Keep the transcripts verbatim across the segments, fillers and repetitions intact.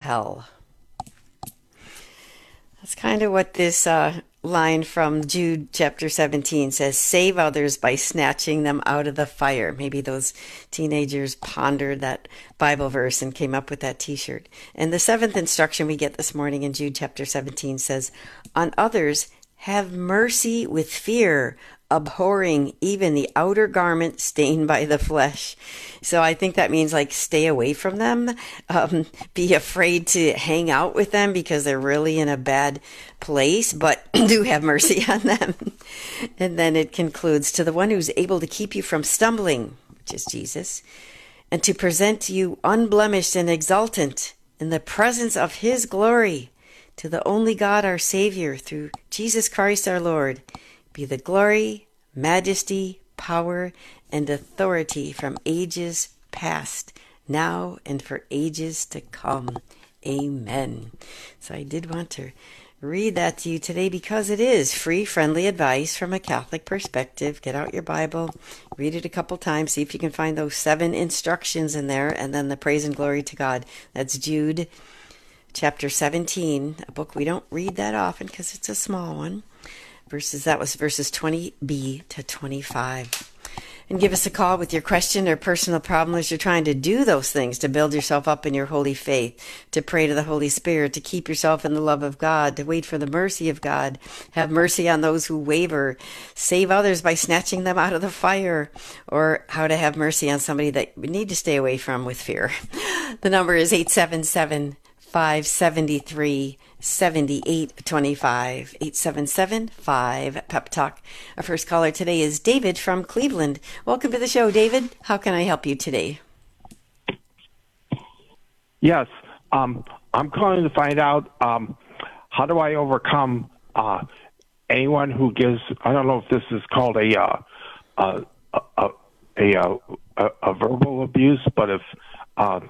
hell. That's kind of what this uh, line from Jude chapter seventeen says, save others by snatching them out of the fire. Maybe those teenagers pondered that Bible verse and came up with that t-shirt. And the seventh instruction we get this morning in Jude chapter seventeen says, on others have mercy with fear, abhorring even the outer garment stained by the flesh. So I think that means like stay away from them, um, be afraid to hang out with them because they're really in a bad place, but do have mercy on them. And then it concludes, to the one who's able to keep you from stumbling, which is Jesus, and to present you unblemished and exultant in the presence of his glory, to the only God our Savior, through Jesus Christ our Lord, be the glory, majesty, power, and authority from ages past, now and for ages to come. Amen. So I did want to read that to you today because it is free, friendly advice from a Catholic perspective. Get out your Bible, read it a couple times, see if you can find those seven instructions in there, and then the praise and glory to God. That's Jude chapter seventeen, a book we don't read that often because it's a small one. Verses, that was verses twenty b to twenty-five. And give us a call with your question or personal problem as you're trying to do those things to build yourself up in your holy faith, to pray to the Holy Spirit, to keep yourself in the love of God, to wait for the mercy of God, have mercy on those who waver, save others by snatching them out of the fire, or how to have mercy on somebody that we need to stay away from with fear. The number is eight seven seven, five seven three, seven eight two five, eight seven seven, five, Pep Talk. Our first caller today is David from Cleveland. Welcome to the show, David. How can I help you today? Yes, um, I'm calling to find out um, how do I overcome uh, anyone who gives, I don't know if this is called a uh, a, a, a, a, a verbal abuse, but if uh,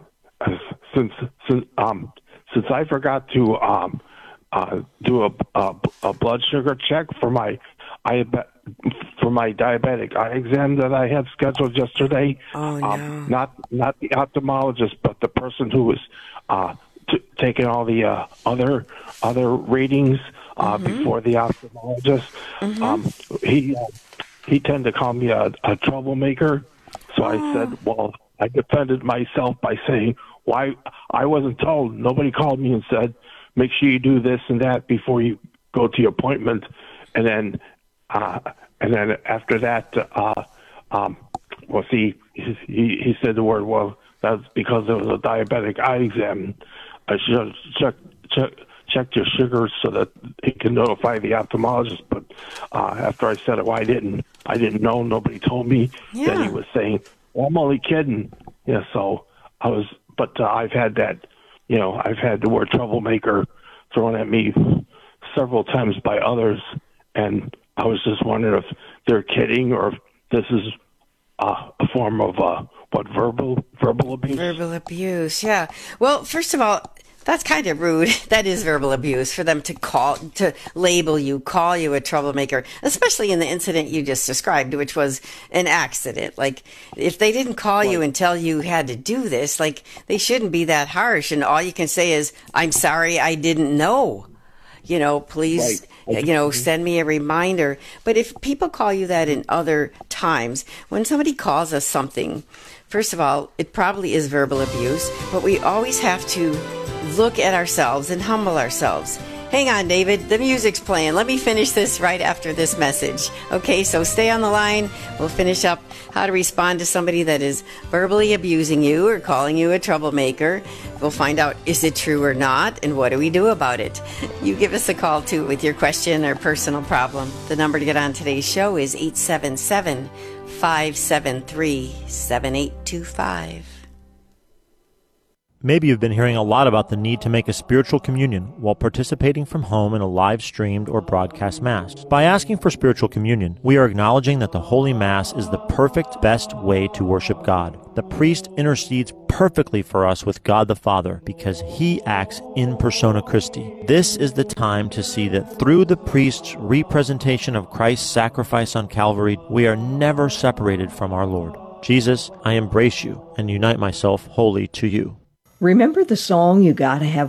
since since um, since I forgot to um, uh, do a, a, a blood sugar check for my I for my diabetic eye exam that I had scheduled yesterday. Oh, no. Um, not not the ophthalmologist, but the person who was uh, t- taking all the uh, other other readings uh, mm-hmm. before the ophthalmologist. Mm-hmm. Um, he uh, he tended to call me a, a troublemaker. So oh. I said, well, I defended myself by saying, why I wasn't told. Nobody called me and said, make sure you do this and that before you go to your appointment. And then, uh, and then after that, uh, um, well, see, he, he said the word, well, that's because there was a diabetic eye exam. I should check, check, check your sugars so that he can notify the ophthalmologist. But uh, after I said it, well, I didn't, I didn't know. Nobody told me yeah. that he was saying, well, I'm only kidding. Yeah, so I was, but uh, I've had that, you know, I've had the word troublemaker thrown at me several times by others, and I was just wondering if they're kidding or if this is uh, a form of uh, what verbal verbal abuse. Verbal abuse, yeah. Well, first of all, that's kind of rude. That is verbal abuse for them to call, to label you, call you a troublemaker, especially in the incident you just described, which was an accident. Like, if they didn't call you and tell you had to do this, like, they shouldn't be that harsh. And all you can say is, I'm sorry, I didn't know. You know, please, right. you know, send me a reminder. But if people call you that in other times, when somebody calls us something, first of all, it probably is verbal abuse, but we always have to look at ourselves and humble ourselves. Hang on, David. The music's playing. Let me finish this right after this message. Okay, so stay on the line. We'll finish up how to respond to somebody that is verbally abusing you or calling you a troublemaker. We'll find out, is it true or not, and what do we do about it? You give us a call, too, with your question or personal problem. The number to get on today's show is eight seven seven, five seven three, seven eight two five. Maybe you've been hearing a lot about the need to make a spiritual communion while participating from home in a live-streamed or broadcast Mass. By asking for spiritual communion, we are acknowledging that the Holy Mass is the perfect, best way to worship God. The priest intercedes perfectly for us with God the Father because he acts in persona Christi. This is the time to see that through the priest's representation of Christ's sacrifice on Calvary, we are never separated from our Lord. Jesus, I embrace you and unite myself wholly to you. Remember the song, You Gotta Have